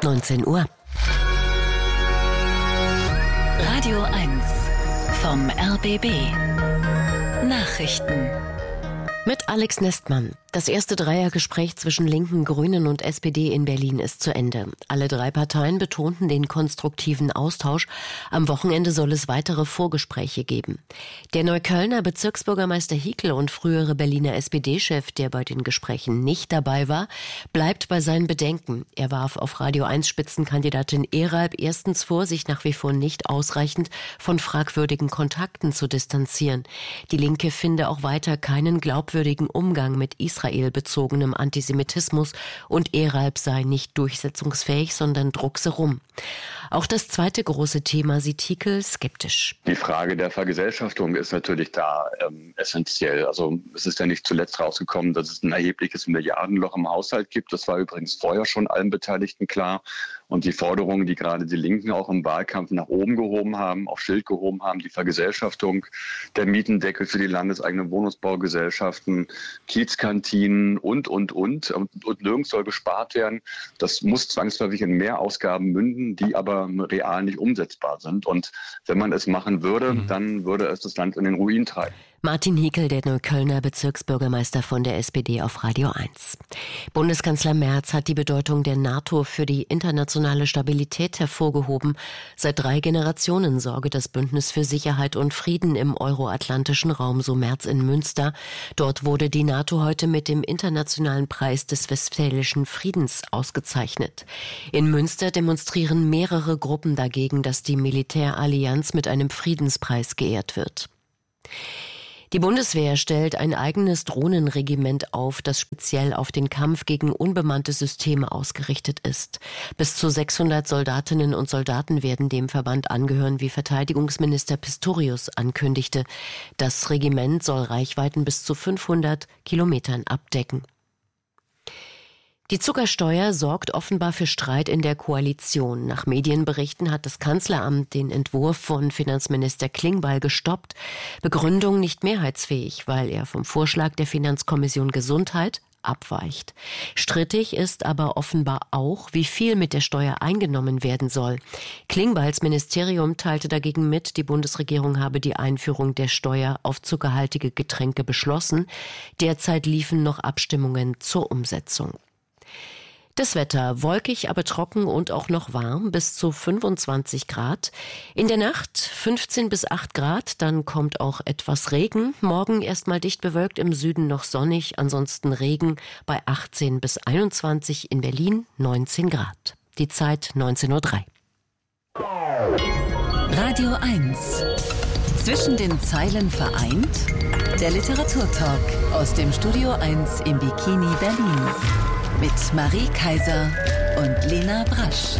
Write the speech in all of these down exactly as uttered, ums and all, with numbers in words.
neunzehn Uhr. Radio eins vom R B B. Nachrichten. Mit Alex Nestmann. Das erste Dreiergespräch zwischen Linken, Grünen und S P D in Berlin ist zu Ende. Alle drei Parteien betonten den konstruktiven Austausch. Am Wochenende soll es weitere Vorgespräche geben. Der Neuköllner Bezirksbürgermeister Hickel und frühere Berliner S P D-Chef, der bei den Gesprächen nicht dabei war, bleibt bei seinen Bedenken. Er warf auf Radio eins Spitzenkandidatin Eralb erstens vor, sich nach wie vor nicht ausreichend von fragwürdigen Kontakten zu distanzieren. Die Linke finde auch weiter keinen glaubwürdigen Umgang mit Israel israelbezogenem Antisemitismus und Eralb sei nicht durchsetzungsfähig, sondern druckse rum. Auch das zweite große Thema sieht Hickel skeptisch. Die Frage der Vergesellschaftung ist natürlich da ähm, essentiell. Also es ist ja nicht zuletzt rausgekommen, dass es ein erhebliches Milliardenloch im Haushalt gibt. Das war übrigens vorher schon allen Beteiligten klar. Und die Forderungen, die gerade die Linken auch im Wahlkampf nach oben gehoben haben, auf Schild gehoben haben, die Vergesellschaftung, der Mietendeckel für die landeseigenen Wohnungsbaugesellschaften, Kiezkantinen und, und, und. Und, und nirgends soll gespart werden. Das muss zwangsläufig in mehr Ausgaben münden, die aber real nicht umsetzbar sind. Und wenn man es machen würde, mhm. dann würde es das Land in den Ruin treiben. Martin Hickel, der Neuköllner Bezirksbürgermeister von der S P D auf Radio eins. Bundeskanzler Merz hat die Bedeutung der NATO für die internationale Stabilität hervorgehoben. Seit drei Generationen sorge das Bündnis für Sicherheit und Frieden im euroatlantischen Raum, so Merz in Münster. Dort wurde die NATO heute mit dem Internationalen Preis des Westfälischen Friedens ausgezeichnet. In Münster demonstrieren mehrere Gruppen dagegen, dass die Militärallianz mit einem Friedenspreis geehrt wird. Die Bundeswehr stellt ein eigenes Drohnenregiment auf, das speziell auf den Kampf gegen unbemannte Systeme ausgerichtet ist. Bis zu sechshundert Soldatinnen und Soldaten werden dem Verband angehören, wie Verteidigungsminister Pistorius ankündigte. Das Regiment soll Reichweiten bis zu fünfhundert Kilometern abdecken. Die Zuckersteuer sorgt offenbar für Streit in der Koalition. Nach Medienberichten hat das Kanzleramt den Entwurf von Finanzminister Klingbeil gestoppt. Begründung nicht mehrheitsfähig, weil er vom Vorschlag der Finanzkommission Gesundheit abweicht. Strittig ist aber offenbar auch, wie viel mit der Steuer eingenommen werden soll. Klingbeils Ministerium teilte dagegen mit, die Bundesregierung habe die Einführung der Steuer auf zuckerhaltige Getränke beschlossen. Derzeit liefen noch Abstimmungen zur Umsetzung. Das Wetter wolkig, aber trocken und auch noch warm, bis zu fünfundzwanzig Grad. In der Nacht fünfzehn bis acht Grad, dann kommt auch etwas Regen. Morgen erstmal dicht bewölkt, im Süden noch sonnig, ansonsten Regen bei achtzehn bis einundzwanzig, in Berlin neunzehn Grad. Die Zeit neunzehn Uhr drei. Radio eins. Zwischen den Zeilen vereint der Literaturtalk aus dem Studio eins im Bikini Berlin. Mit Marie Kaiser und Lena Brasch.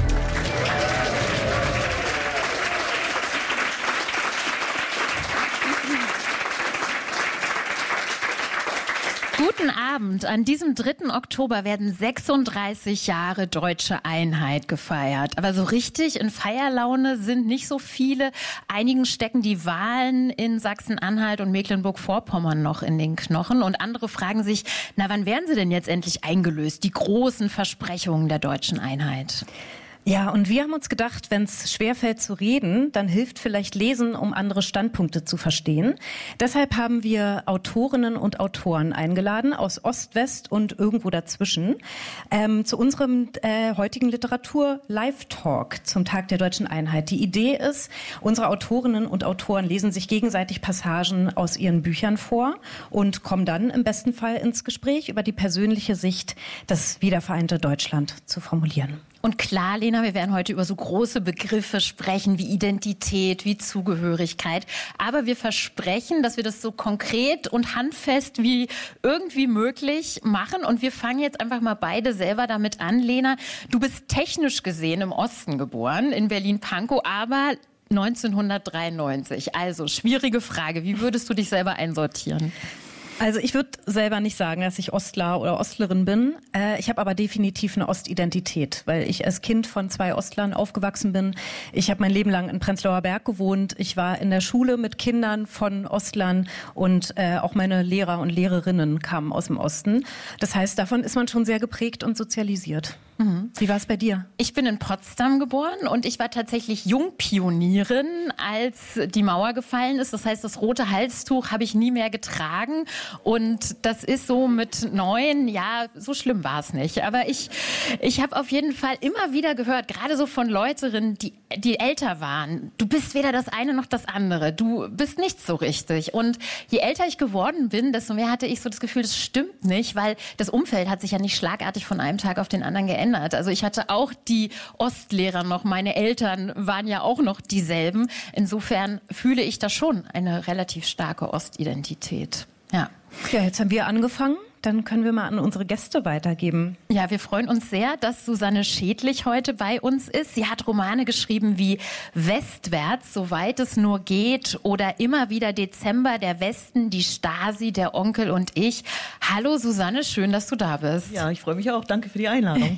Guten Abend. An diesem dritten Oktober werden sechsunddreißig Jahre deutsche Einheit gefeiert. Aber so richtig in Feierlaune sind nicht so viele. Einigen stecken die Wahlen in Sachsen-Anhalt und Mecklenburg-Vorpommern noch in den Knochen. Und andere fragen sich, na, wann werden sie denn jetzt endlich eingelöst? Die großen Versprechungen der deutschen Einheit. Ja, und wir haben uns gedacht, wenn es schwerfällt zu reden, dann hilft vielleicht Lesen, um andere Standpunkte zu verstehen. Deshalb haben wir Autorinnen und Autoren eingeladen aus Ost, West und irgendwo dazwischen ähm, zu unserem äh, heutigen Literatur-Live-Talk zum Tag der deutschen Einheit. Die Idee ist, unsere Autorinnen und Autoren lesen sich gegenseitig Passagen aus ihren Büchern vor und kommen dann im besten Fall ins Gespräch über die persönliche Sicht, das wiedervereinte Deutschland zu formulieren. Und klar, Lena, wir werden heute über so große Begriffe sprechen wie Identität, wie Zugehörigkeit. Aber wir versprechen, dass wir das so konkret und handfest wie irgendwie möglich machen. Und wir fangen jetzt einfach mal beide selber damit an. Lena, du bist technisch gesehen im Osten geboren, in Berlin-Pankow, aber neunzehnhundertdreiundneunzig. Also, schwierige Frage. Wie würdest du dich selber einsortieren? Also ich würde selber nicht sagen, dass ich Ostler oder Ostlerin bin. Äh, ich habe aber definitiv eine Ostidentität, weil ich als Kind von zwei Ostlern aufgewachsen bin. Ich habe mein Leben lang in Prenzlauer Berg gewohnt. Ich war in der Schule mit Kindern von Ostlern und äh, auch meine Lehrer und Lehrerinnen kamen aus dem Osten. Das heißt, davon ist man schon sehr geprägt und sozialisiert. Mhm. Wie war es bei dir? Ich bin in Potsdam geboren und ich war tatsächlich Jungpionierin, als die Mauer gefallen ist. Das heißt, das rote Halstuch habe ich nie mehr getragen. Und das ist so mit neun, ja, so schlimm war es nicht. Aber ich, ich habe auf jeden Fall immer wieder gehört, gerade so von Leuterinnen, die, die älter waren, du bist weder das eine noch das andere. Du bist nicht so richtig. Und je älter ich geworden bin, desto mehr hatte ich so das Gefühl, das stimmt nicht, weil das Umfeld hat sich ja nicht schlagartig von einem Tag auf den anderen geändert. Also ich hatte auch die Ostlehrer noch, meine Eltern waren ja auch noch dieselben. Insofern fühle ich da schon eine relativ starke Ostidentität. Ja. Ja, jetzt haben wir angefangen. Dann können wir mal an unsere Gäste weitergeben. Ja, wir freuen uns sehr, dass Susanne Schädlich heute bei uns ist. Sie hat Romane geschrieben wie Westwärts, soweit es nur geht, oder Immer wieder Dezember, der Westen, die Stasi, der Onkel und ich. Hallo Susanne, schön, dass du da bist. Ja, ich freue mich auch. Danke für die Einladung.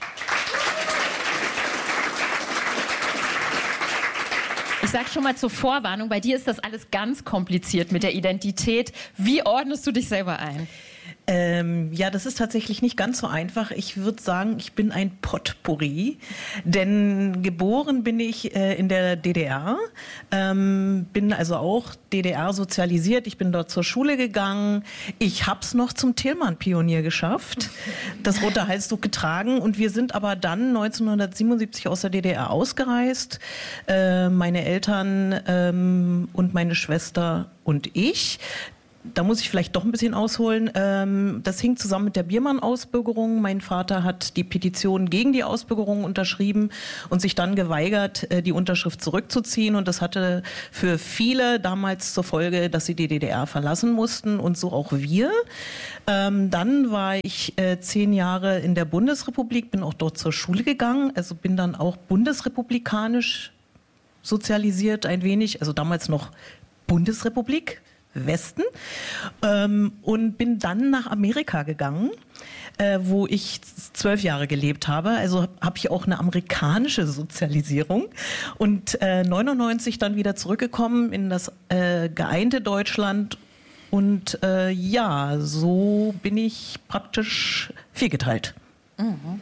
Ich sage schon mal zur Vorwarnung, bei dir ist das alles ganz kompliziert mit der Identität. Wie ordnest du dich selber ein? Ähm, ja, das ist tatsächlich nicht ganz so einfach. Ich würde sagen, ich bin ein Potpourri, denn geboren bin ich äh, in der D D R, ähm, bin also auch D D R sozialisiert. Ich bin dort zur Schule gegangen. Ich hab's noch zum Thälmann-Pionier geschafft, das rote Halstuch getragen, und wir sind aber dann neunzehnhundertsiebenundsiebzig aus der D D R ausgereist. Äh, meine Eltern ähm, und meine Schwester und ich. Da muss ich vielleicht doch ein bisschen ausholen. Das hing zusammen mit der Biermann-Ausbürgerung. Mein Vater hat die Petition gegen die Ausbürgerung unterschrieben und sich dann geweigert, die Unterschrift zurückzuziehen. Und das hatte für viele damals zur Folge, dass sie die D D R verlassen mussten, und so auch wir. Dann war ich zehn Jahre in der Bundesrepublik, bin auch dort zur Schule gegangen, also bin dann auch bundesrepublikanisch sozialisiert ein wenig, also damals noch Bundesrepublik Westen, ähm, und bin dann nach Amerika gegangen, äh, wo ich zwölf Jahre gelebt habe. Also habe hab ich auch eine amerikanische Sozialisierung, und äh, neunundneunzig dann wieder zurückgekommen in das äh, geeinte Deutschland, und äh, ja, so bin ich praktisch viergeteilt. Mhm.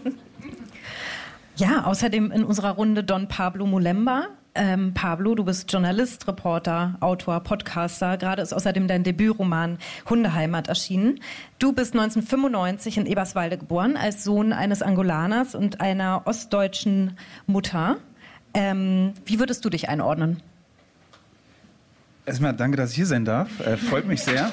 Ja, außerdem in unserer Runde Don Pablo Mulemba. Ähm, Pablo, du bist Journalist, Reporter, Autor, Podcaster. Gerade ist außerdem dein Debütroman Hundeheimat erschienen. Du bist neunzehnhundertfünfundneunzig in Eberswalde geboren, als Sohn eines Angolaners und einer ostdeutschen Mutter. Ähm, wie würdest du dich einordnen? Erstmal danke, dass ich hier sein darf. Äh, freut mich sehr.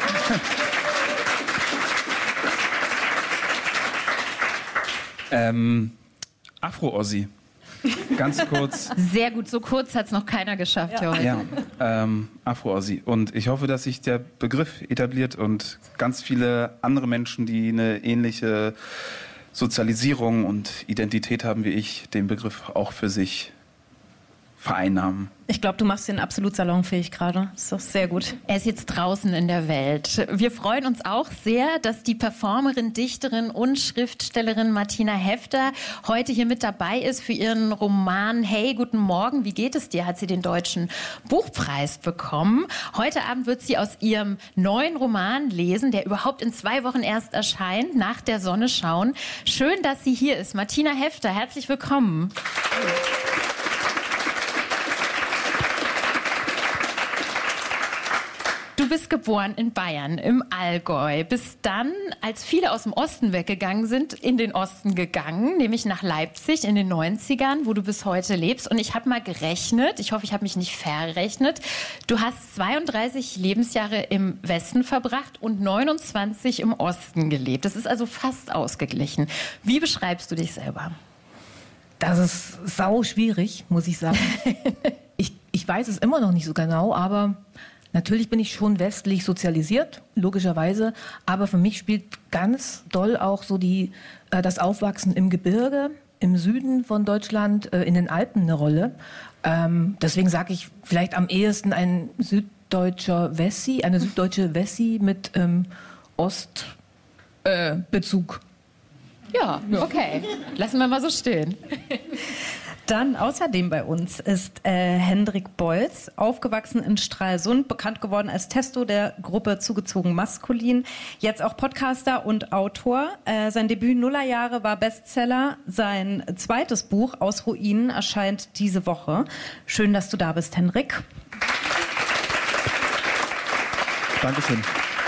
ähm, Afro-Ossi. Ganz kurz. Sehr gut, so kurz hat es noch keiner geschafft ja. hier heute. Ja, ähm, Afro-Ossi. Und ich hoffe, dass sich der Begriff etabliert und ganz viele andere Menschen, die eine ähnliche Sozialisierung und Identität haben wie ich, den Begriff auch für sich vereinnahmen. Ich glaube, du machst ihn absolut salonfähig gerade. Ist doch sehr gut. Er ist jetzt draußen in der Welt. Wir freuen uns auch sehr, dass die Performerin, Dichterin und Schriftstellerin Martina Hefter heute hier mit dabei ist für ihren Roman Hey, guten Morgen, wie geht es dir? Hat sie den Deutschen Buchpreis bekommen. Heute Abend wird sie aus ihrem neuen Roman lesen, der überhaupt in zwei Wochen erst erscheint, Nach der Sonne schauen. Schön, dass sie hier ist. Martina Hefter, herzlich willkommen. Du bist geboren in Bayern, im Allgäu. Bist dann, als viele aus dem Osten weggegangen sind, in den Osten gegangen, nämlich nach Leipzig in den neunzigern, wo du bis heute lebst. Und ich habe mal gerechnet, ich hoffe, ich habe mich nicht verrechnet, du hast zweiunddreißig Lebensjahre im Westen verbracht und neunundzwanzig im Osten gelebt. Das ist also fast ausgeglichen. Wie beschreibst du dich selber? Das ist sau schwierig, muss ich sagen. ich, ich weiß es immer noch nicht so genau, aber natürlich bin ich schon westlich sozialisiert, logischerweise. Aber für mich spielt ganz doll auch so die, äh, das Aufwachsen im Gebirge, im Süden von Deutschland, äh, in den Alpen eine Rolle. Ähm, deswegen sage ich vielleicht am ehesten ein süddeutscher Wessi, eine süddeutsche Wessi mit ähm, Ostbezug. Äh, ja, okay. Lassen wir mal so stehen. Dann außerdem bei uns ist äh, Hendrik Bolz, aufgewachsen in Stralsund, bekannt geworden als Testo der Gruppe Zugezogen Maskulin, jetzt auch Podcaster und Autor. Äh, sein Debüt Nullerjahre war Bestseller. Sein zweites Buch Aus Ruinen erscheint diese Woche. Schön, dass du da bist, Hendrik. Dankeschön.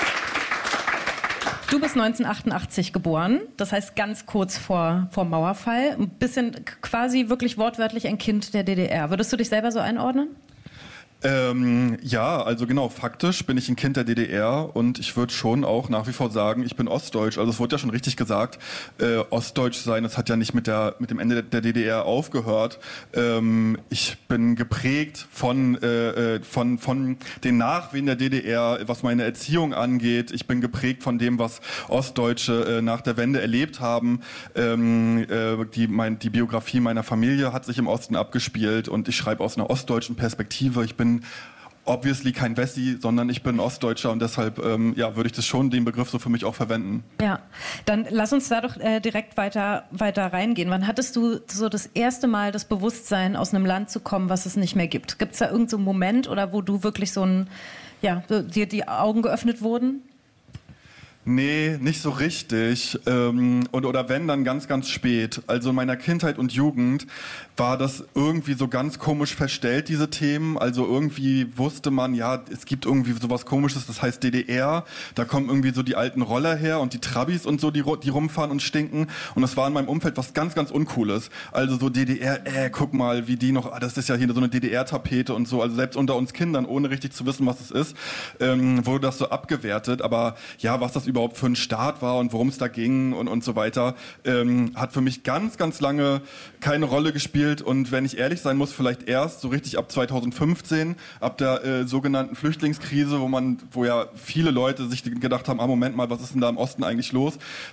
Du bist neunzehnhundertachtundachtzig geboren, das heißt ganz kurz vor, vor Mauerfall. Ein bisschen quasi wirklich wortwörtlich ein Kind der D D R. Würdest du dich selber so einordnen? Ähm, ja, also genau, faktisch bin ich ein Kind der D D R und ich würde schon auch nach wie vor sagen, ich bin ostdeutsch. Also es wurde ja schon richtig gesagt, äh, ostdeutsch sein, das hat ja nicht mit der mit dem Ende der D D R aufgehört. Ähm, ich bin geprägt von äh, von von den Nachwehen der D D R, was meine Erziehung angeht. Ich bin geprägt von dem, was Ostdeutsche äh, nach der Wende erlebt haben. Ähm, äh, die mein, die Biografie meiner Familie hat sich im Osten abgespielt und ich schreibe aus einer ostdeutschen Perspektive. Ich bin obviously kein Wessi, sondern ich bin Ostdeutscher und deshalb ähm, ja, würde ich das schon, den Begriff so für mich auch verwenden. Ja, dann lass uns da doch äh, direkt weiter, weiter reingehen. Wann hattest du so das erste Mal das Bewusstsein, aus einem Land zu kommen, was es nicht mehr gibt? Gibt es da irgendeinen so Moment oder wo du wirklich so ein, ja, dir die Augen geöffnet wurden? Nee, nicht so richtig. Ähm, und, oder wenn, dann ganz, ganz spät. Also in meiner Kindheit und Jugend war das irgendwie so ganz komisch verstellt, diese Themen. Also irgendwie wusste man, ja, es gibt irgendwie sowas Komisches, das heißt D D R. Da kommen irgendwie so die alten Roller her und die Trabis und so, die, die rumfahren und stinken. Und das war in meinem Umfeld was ganz, ganz Uncooles. Also so D D R, äh, guck mal, wie die noch, ah, das ist ja hier so eine D D R-Tapete und so. Also selbst unter uns Kindern, ohne richtig zu wissen, was es ist, ähm, wurde das so abgewertet. Aber ja, was das überhaupt für ein Staat war und worum es da ging und, und so weiter, ähm, hat für mich ganz, ganz lange keine Rolle gespielt und wenn ich ehrlich sein muss, vielleicht erst so richtig ab zweitausendfünfzehn, ab der äh, sogenannten Flüchtlingskrise, wo man, wo ja viele Leute sich gedacht haben, ah Moment mal, was ist denn da im Osten eigentlich los?